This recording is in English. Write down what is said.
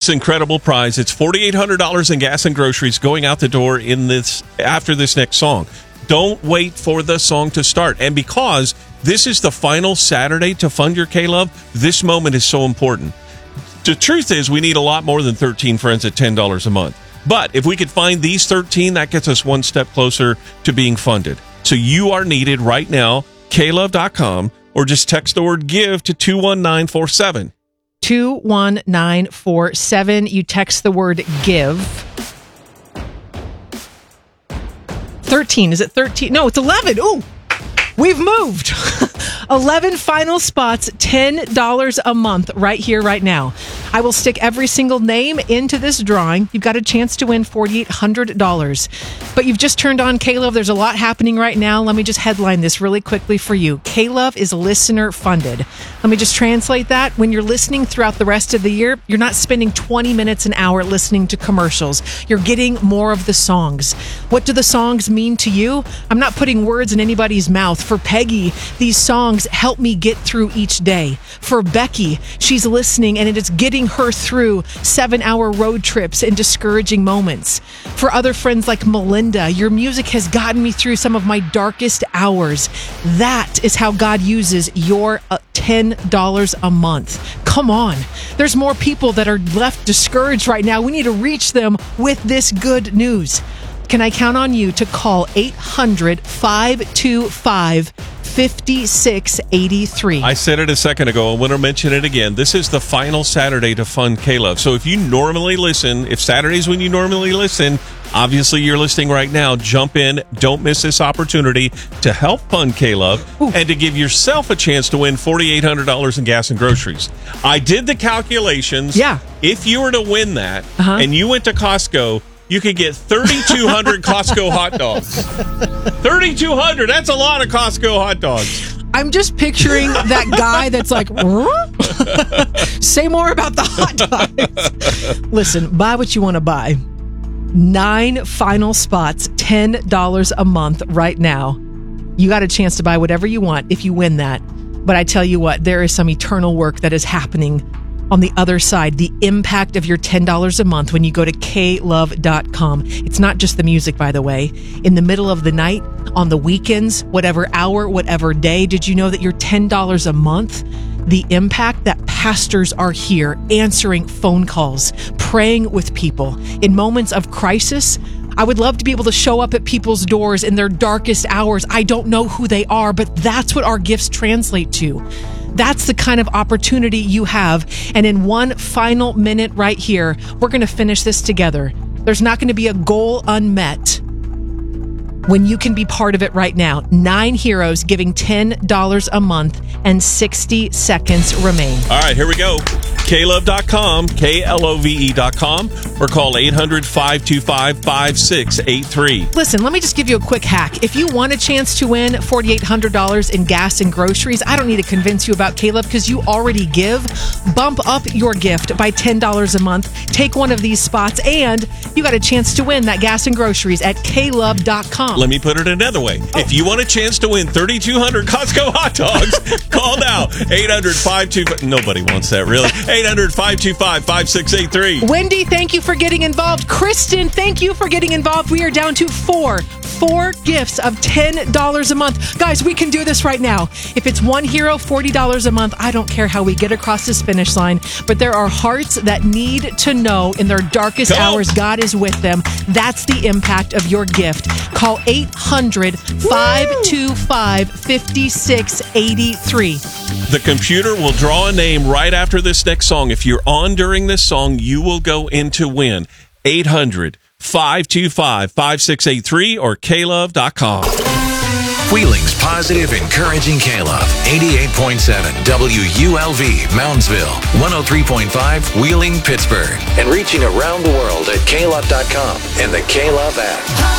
incredible prize. It's $4,800 in gas and groceries going out the door after this next song. Don't wait for the song to start. And because this is the final Saturday to fund your K-Love, this moment is so important. The truth is we need a lot more than 13 friends at $10 a month. But if we could find these 13, that gets us one step closer to being funded. So you are needed right now, klove.com, or just text the word GIVE to 21947. 21947. You text the word GIVE. 13. Is it 13? No, it's 11. Ooh, we've moved. 11 final spots, $10 a month right here, right now. I will stick every single name into this drawing. You've got a chance to win $4,800. But you've just turned on K-Love. There's a lot happening right now. Let me just headline this really quickly for you. K-Love is listener funded. Let me just translate that. When you're listening throughout the rest of the year, you're not spending 20 minutes an hour listening to commercials. You're getting more of the songs. What do the songs mean to you? I'm not putting words in anybody's mouth. For Peggy, these songs help me get through each day. For Becky, she's listening and it is getting her through 7-hour road trips and discouraging moments. For other friends like Melinda, your music has gotten me through some of my darkest hours. That is how God uses your $10 a month. Come on. There's more people that are left discouraged right now. We need to reach them with this good news. Can I count on you to call 800-525-5683? I said it a second ago. I want to mention it again. This is the final Saturday to fund K-Love. So if you normally listen, if Saturday's when you normally listen, obviously you're listening right now. Jump in. Don't miss this opportunity to help fund K-Love and to give yourself a chance to win $4,800 in gas and groceries. I did the calculations. Yeah. If you were to win that and you went to Costco, you could get 3,200 Costco hot dogs. 3,200. That's a lot of Costco hot dogs. I'm just picturing that guy that's like, say more about the hot dogs. Listen, buy what you want to buy. 9 final spots, $10 a month right now. You got a chance to buy whatever you want if you win that. But I tell you what, there is some eternal work that is happening on the other side, the impact of your $10 a month when you go to klove.com. It's not just the music, by the way. In the middle of the night, on the weekends, whatever hour, whatever day, did you know that your $10 a month, the impact that pastors are here answering phone calls, praying with people in moments of crisis? I would love to be able to show up at people's doors in their darkest hours. I don't know who they are, but that's what our gifts translate to. That's the kind of opportunity you have. And in one final minute right here, we're going to finish this together. There's not going to be a goal unmet when you can be part of it right now. 9 heroes giving $10 a month and 60 seconds remain. All right, here we go. klove.com, KLOVE.com, or call 800-525-5683. Listen, let me just give you a quick hack. If you want a chance to win $4,800 in gas and groceries, I don't need to convince you about K-Love because you already give. Bump up your gift by $10 a month. Take one of these spots, and you got a chance to win that gas and groceries at klove.com. Let me put it another way. If you want a chance to win 3,200 Costco hot dogs, call now. 800-525... Nobody wants that, really. 800-525-5683. Wendy, thank you for getting involved. Kristen, thank you for getting involved. We are down to 4 gifts of $10 a month. Guys, we can do this right now. If it's one hero, $40 a month, I don't care how we get across this finish line, but there are hearts that need to know in their darkest hours, God is with them. That's the impact of your gift. Call 800-525-5683. The computer will draw a name right after this next song. If you're on during this song, you will go in to win. 800-525-5683 or klove.com. Wheeling's positive, encouraging K-Love. 88.7 WULV, Moundsville. 103.5 Wheeling, Pittsburgh. And reaching around the world at klove.com and the K-Love app.